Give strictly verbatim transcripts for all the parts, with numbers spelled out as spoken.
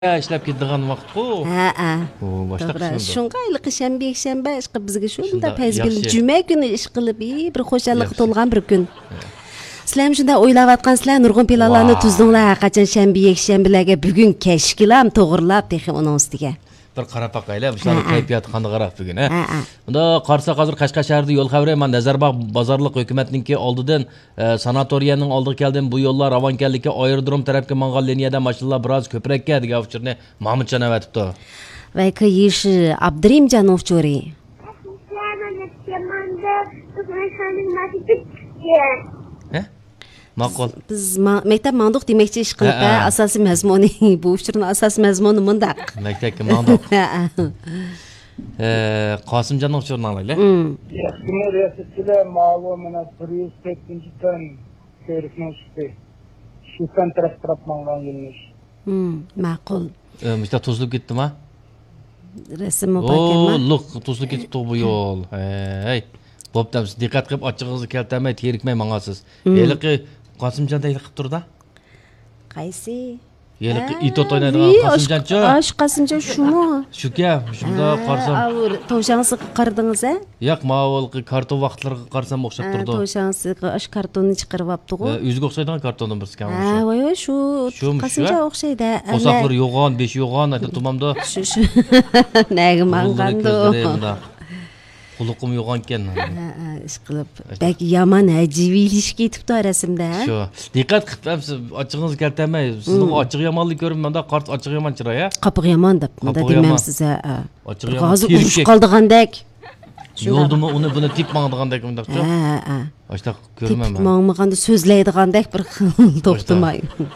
ishlab ketadigan vaqt ku. Ha, ha. O boshqa qismida. Shunga iliq shanba, yakshanba ish qilib bizga shunda fayzgil juma kuni ish qilib bir xo'jalik to'lgan bir kun. Sizlar ham shunda o'ylayotgansizlar, nurg'un planlarni tuzdinglar, qachon shanba, yakshanbalarga bugun kashkilam to'g'rilab texi uning ustiga. Bir qarab baqaylar, bular kayfiyat qanday qarab bugun, ha. Bunda qarsa hozir Qashqar shahrida yo'l xabari men Nazarbog' bozorlik hukumatninki oldidan sanatoriyaning oldiga keldim. Bu yo'llar Ravonkanlikka aerodrom tarafga mangan liniyada mashinalar biroz ko'prakka degan uchurni Mahmudjon avatibdi. Va kayish Abdurimjon uchuri. Ma'qul. Biz maktab manduq demoqchi ish qilib, asosiy mazmuni bu uchurning asosiy mazmuni bundaq. Maktabga manduq. Ee, Qosimjon uchurni olaylik. Yaxshimi riyosatchilar ma'lumotni bir yuz to'rtinchi ton ko'rikni chiqdi. Shu ton taraf taraf mangan yilmish. Hmm, ma'qul. Ee, Mishta tuzlib ketdimi? Rasm muhokama. O, loq tuzlib ketibdi bu yo'l. Hey. Bo'pti, siz diqqat qilib ochig'ingizni keltirmay, terikmay mangasiz. Yeliqi Qosimjon deylik qilib turdi. Qaysi? Yeliqi itot o'ynaydigan Qosimjonchi. Ash Qosimjon shumi? Shuga, shunda qarsam. Avur to'shansiz qardingiz a? Yo'q, ma'volqi karton vaqtlarga qarsam o'xshab turdi. To'shansiz ash kartonni chiqarib olibdi-ku. O'ziga o'xshaydigan kartondan birsi kam. Ha, voy voy shu Qosimjon o'xshaydi. Qo'saqlar yo'g'on, besh yo'g'on, ayta tumamda. Shu shu. Nega mangando? Quluqim yo'g'on ekan. Ha, ish qilib. Bak yomon ajibiy ilishga ketibdi rasmda. Shu. Diqqat qilib, ochig'ingizni keltirmay, sizning ochiq yomonlik ko'rib, menda qart ochiq yomon chiroy, ha? Qopiq yomon deb, menda demamsiz ha. Ochiq yomon. Hozir urush qoldagandek. Yo'ldimi uni buni tip mangdigandek undaqcha. Ha, ha. Oshta ko'rmayman. Tip mangmaganda so'zlaydigandek bir to'xtamay.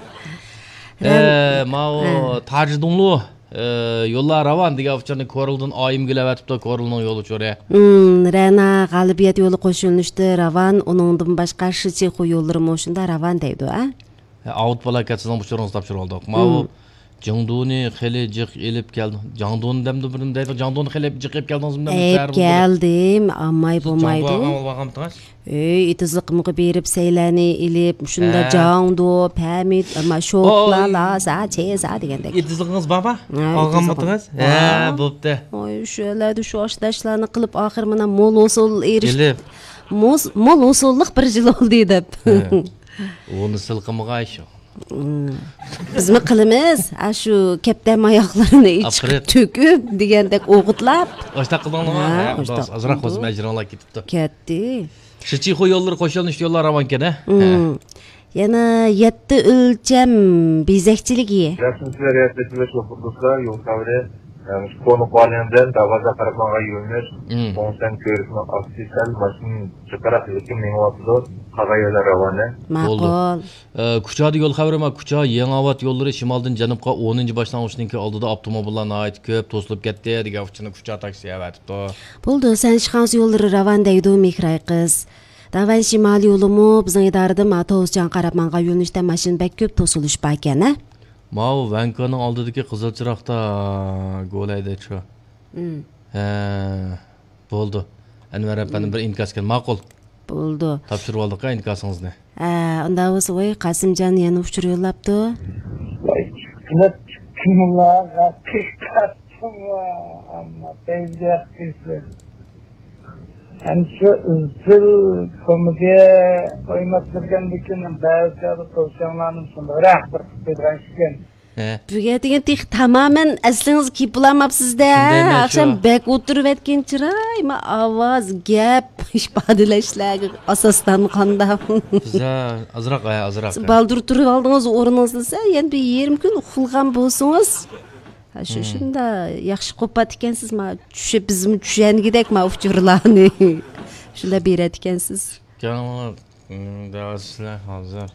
Eh, ma'o Tajdunlu yo'llar Ravon degan uchurni ko'rildan oyim gilavatibdi, ko'rilning yo'li uchuri. Hmm, Rana g'alabiyat yo'li qo'shilishdi. Ravon uningdan boshqa Shichixo yo'llari mo'shunda Ravon deydi, ha? Avut balakatsidan uchuringizni topshirib oldik. Ma'o Jangduni xeli jiq elib keldi. Jangduni demdi birim deydi. Jangduni xeli jiq elib keldingizmi? Elib keldim, amay bo'lmaydi. Ey, itizliqimga berib saylani ilib, shunda jangdu, pamit, ama shoqlala, sa, cheza degandek. Itizliqingiz bormi? Olganmidingiz? Ha, bo'pti. Oy, shularni shu oshdashlarni qilib oxir mana mol usul erishib. Mol mol usullik bir yil oldi deb. Uni silqimga shu. Bizmi qilimiz, shu kaptam oyoqlarini ichib to'kib degandek o'g'itlab. Oshta qildingmi? Azroq o'zim ajronlar ketibdi. Ketdi. Shichixo yo'llari qo'shilinish yo'llar Ravonkan-a? Yana yetti o'lcham bezakchiligi. Rasmchilar riyosatchilar sho'xurduqlar yo'l xabari Shkonu qonundan davaza qaramaga yo'lnish, ondan ko'rishni aksisal mashin chiqarib lekin menga qag'ayolar Ravonni. Ma'qul. Kuchada yo'l xabari ma Kucha Yangiobod yo'llari shimoldan janubga o'ninchi boshlang'ichniki oldida avtomobillar nihoyat ko'p to'silib ketdi degan uchun Kucha taksi avatibdi. Bo'ldi, sen Shixans yo'llari Ravon deydi Mehray qiz. Ravon shimol yo'limi bizning idorada Matosjon qarab manga yo'nishda mashina bak ko'p to'silish bor ekan-a? Mao Vankoning oldidagi qizil chiroqda go'laydi shu. Ha, bo'ldi. Anvar opaning bir inkasga ma'qul. Bo'ldi. Topshirib oldik inkasingizni. Ha, unda o'zi voy Qosimjon yana uchur yo'llabdi. Voy, kimlar haqiqatmi? Amma bezgaksiz. Ancha uzil komediya qo'ymasligandikini ba'zida to'shanlarning shunday bir qilgan. Buga degan tix tamoman aslingiz kelib bulamabsiz-da. Akşam bek o'tirib aytgan chiroy, ma ovoz, gap, ifodalashlar asosdan qanda. Biza azroq, azroq. Baldur turib oldingiz o'rningizda, yana bir yarim kun uxlagan bo'lsangiz, shu shunda yaxshi qo'pat ekansiz, ma tushib bizmi tushangidek ma uchurlarni. Shunda beradi ekansiz. Kanallar Davaslar hozir.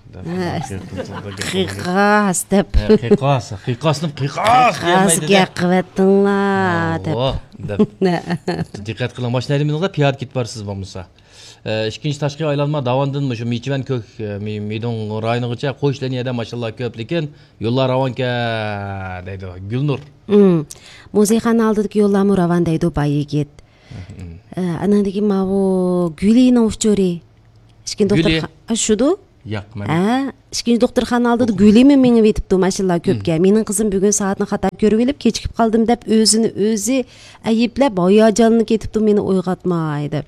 Qiqas deb. Qiqas, qiqasni qiqas demaydi. Qiqavatinglar deb. Diqqat qiling, mashinalarimizda piyod ketib borsiz bo'lmasa. Ikkinchi tashqi aylanma Davondan shu Michivan ko'k Midon rayonigacha qo'shlaniyada mashallah ko'p, lekin yo'llar Ravonga deydi Gulnur. Muzeyxona oldidagi yo'llar Ravon deydi bu yigit. Anandagi mavo Gulining uchuri. Ishkin doktor shudu? Yo'q, mana. ikkinchi doktorxona oldida gulimi mengib etibdi mashallah ko'pga. Mening qizim bugun soatni xato ko'rib olib, kechikib qoldim deb o'zini o'zi ayiblab, hayajonlanib ketibdi meni uyg'otmay deb.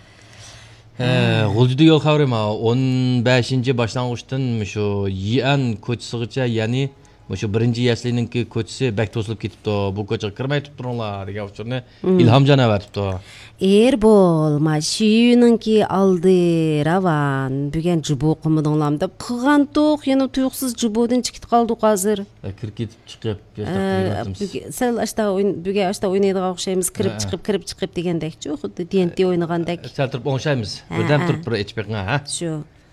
G'uljida yo'l xavri ma o'n beshinchi boshlang'uchdan shu Yian ko'chasigacha, ya'ni shu birinchi yaslininki ko'chasi bak to'silib ketibdi. Bu ko'chaga kirmay turibdilar degan uchurni Ilhomjon avatibdi. Er bo'lma, shuyuningki oldi ravan, bugun jubu qilmadinglar deb qilgan to'q, yana tuyuqsiz jubudan chiqib qoldik hozir. Kirib ketib chiqib, sal ashta o'yin, bugun ashta o'ynaydigan o'xshaymiz, kirib chiqib, kirib chiqib degandek-chi, xuddi D and D o'ynagandek. Sal turib o'xshaymiz. Birdan turib bir ichib beqing, ha? Shu.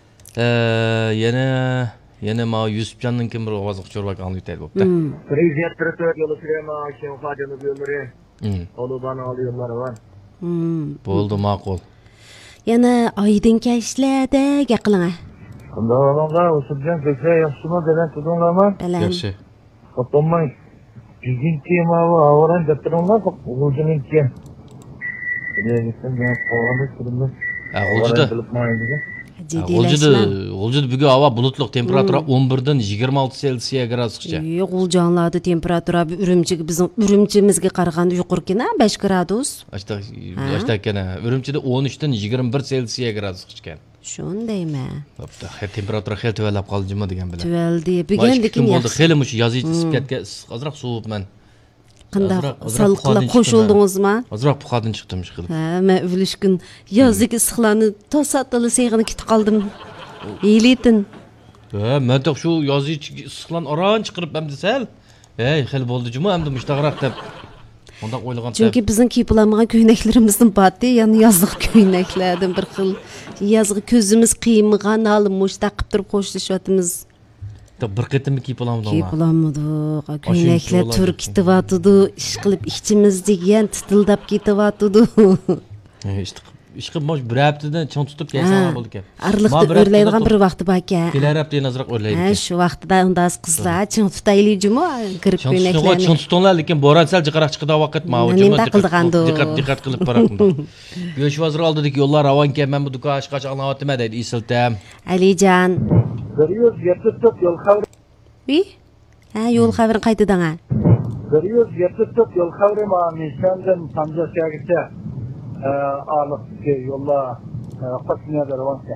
Yana yana ma Yusufjonning kim bir ovozni cho'rvak anlaytadi bo'pti. Prezident Türkiye yolu sürema, Şen Fadyan'ı yolları, Oluban'ı alıyorlar var. Bo'ldi, ma'qul. Yana oydin kashlarda gaqiling. Bunda olanlar usulcan köşe yaxşıma denen tudunlama. Yaxshi. Kapılmay. Bizim tema var, avaran jatırınlar, G'uljinin ki. Şuraya gitsin, ben kovalı sürümde. G'uljida. G'uljida, G'uljida bugun havo bulutli, temperatura o'n birdan yigirma olti Selsiya gradusgacha. Yo'q, G'uljonlarda temperatura Urumchiga bizning Urumchimizga qaraganda yuqori-kina besh gradus. Ashta, ashta kana. Urumchida o'n uchdan yigirma bir Selsiya gradusgacha. Shundaymi? Bo'pti. Temperatura xel tuvallab qoldi jima degan bilan. Tuvaldi. Bugun lekin bo'ldi. Xeli mush yozish isipatga ozroq suvibman. Qanday salqilab qo'shildingizmi? Ozroq puxadan chiqdim chiqib. Ha, men uvlish kun yozdagi issiqlarni tosatili seg'ini ketib qoldim. Yilitin. Ha, men to'q shu yozish issiqlarni oran chiqirib ham desal. Ey, xil bo'ldi juma hamda mushtaqroq deb. Unda o'ylagan. Chunki bizning kiyib-olmagan ko'ylaklarimizni batdi, ya'ni yozgi ko'ylaklardan bir xil yozgi ko'zimiz qiymagan halim mushtaq qilib turib qo'shlashyapmiz. Bir qitim kiyib olamadik. Kiyib olamadik. Ko'ylaklar turib ketyapti, ish qilib ichimiz degan titildab ketyapti. İşte ishqib mosh bir haftadan chon tutib kelsa bo'ldi ekan. Arliqda o'rlaydigan bir vaqti bor ekan. Kelar hafta ozroq o'rlaydi ekan. Ha, shu vaqtda undas qizlar chon tutayli juma kirib ko'ylaklarni. Chon tutinglar, lekin boran sal jiqaroq chiqdi vaqt ma juma diqqat diqqat qilib qaraqdi. Go'sh vazir oldidagi yo'llar ravon ekan, men bu do'kon ashqacha anavatma deydi Isiltam. Alijon. Görüyoruz yatıp yol kavri. Vi? Ha, yo'l xabarini qaytadan ha. Görüyoruz yatıp yol kavri ma Nisan'dan Samcası'ya ağırlıklı yolla Qasimiya Darvansa.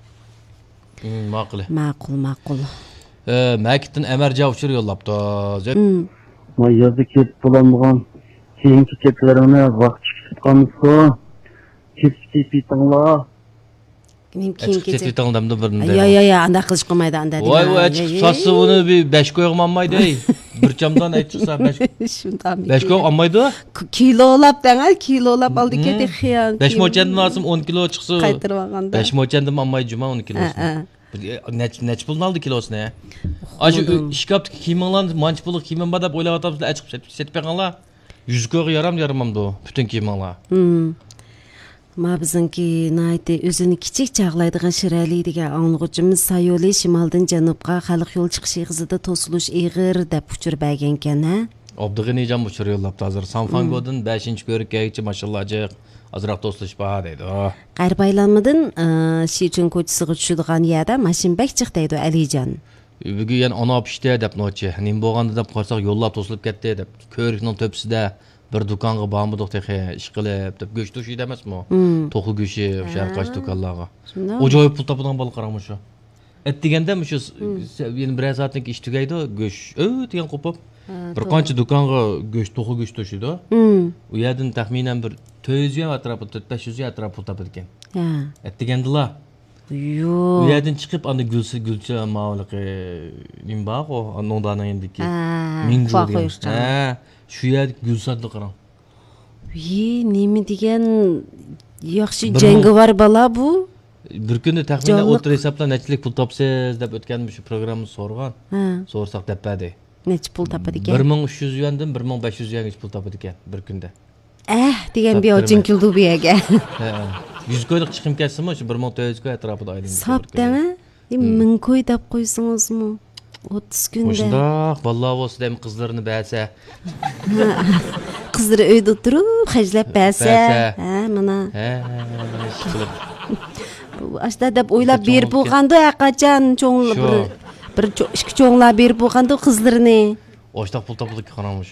Ma'qul. Ma'qul, ma'qul. Ee, Makitdan Amarja uchur yo'llabdi. Zep. Ma yozda ketib bo'lmagan keyingi ketlarini vaqt chiqib qolmasa, ketib ketinglar. Nim keyin ketib ketangdamda birinde. Yo yo yo, anda qilish qilmaydi anda deydi. Voy voy, chiqib sotsa buni bir besh qo'yolmaydi. Bir chamdan aytsa besh. Shundan. besh qo'y olmaydi. Kilolab danga, kilolab oldi ketdi xiyan. besh mochandan olsam o'n kilo chiqsa. Qaytirib olganda. besh mochandan olmay juma o'n kilosini. Nech nech pulni oldi kilosini? Ashu ishkapda kiyiminglarni manch pulli kiyimim bor deb o'ylab o'tibsizlar, chiqib setib qo'yganlar. yuz qo'y yaram yaramamdi butun kiyiminglar. Ma bizniki nayti o'zini kichik chaqlaydigan Shirali degan anglag'uchimiz Sayoli shimoldan janubga xalq yo'l chiqish eg'izida to'silish eg'ir deb uchur bergan ekan, ha? Obdig'inijon uchur yo'llabdi hozir. Sanfangodan beshinchi ko'rikkacha mashallah azroq to'silish bor deydi. Qarbaylanmadan Shichun ko'chasiga tushadigan yerda mashin bak chiq deydi Alijon. Bugun yana ona pishdi deb nochi. Nim bo'lganda deb qarsak yo'llar to'silib ketdi deb ko'rikning to'psida bir do'konga bormadik texe ish qilib deb go'sht to'shiydi emasmi? To'qi go'shi o'sha qoch do'konlarga. Ajoyib pul topadigan bola qarang shu. Et deganda shu yana bir soatlik ish tugaydi, go'sht o degan qo'pib bir qancha do'konga go'sht to'qi go'sht to'shiydi. U yerdan taxminan bir to'rt yuz atrofida to'rt besh yuz atrofida pul topadi ekan. Ha. Et degandilar. Yo'q. U yerdan chiqib ana gulsi gulcha mavliqi nimbago anondan endiki. Ming qo'yishdi. Ha. Shu yer gulsatni qarang. Yi, nima degan yaxshi jangovar bola bu? Bir kunda taxminan o'ttir hisobla nechilik pul topsiz deb o'tganmi shu programmani so'rgan. Ha. So'rsak depadi. Necha pul topadi ekan? bir ming uch yuz yuandan bir ming besh yuz yuangacha pul topadi ekan bir kunda. Eh, degan bir ochun kildi bu yerga. Ha. yuz qo'ylik chiqim kelsimi shu bir ming to'rt yuz qo'y atrofida oylik. Sapdami? ming qo'y deb qo'ysingizmi? o'ttiz kunda. Shundoq, vallahi bo'lsa ham qizlarni bersa. Qizlar uyda turib, xajlab bersa. Ha, mana. Ha, qilib. Ashta deb o'ylab berib bo'lganda qachon cho'ngli bir Bir ikki çoğunlar berip bo'lganda qizlarini. Oştaq pul topuluk qaramış.